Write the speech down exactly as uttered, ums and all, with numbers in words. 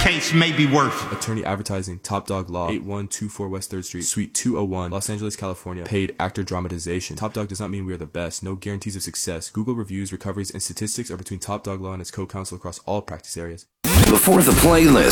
case may be worth. Attorney Advertising, Top Dog Law, eight one two four West third Street, Suite two oh one, Los Angeles, California. Paid actor dramatization. Top Dog does not mean we are the best. No guarantees of success. Google reviews, recoveries, and statistics are between Top Dog Law and its co-counsel across all practice areas. Before the playlist.